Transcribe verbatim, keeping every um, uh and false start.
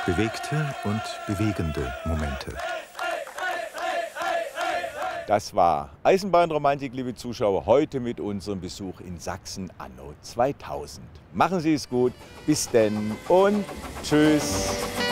Bewegte und bewegende Momente. Das war Eisenbahnromantik, liebe Zuschauer, heute mit unserem Besuch in Sachsen anno zweitausend. Machen Sie es gut, bis denn und tschüss.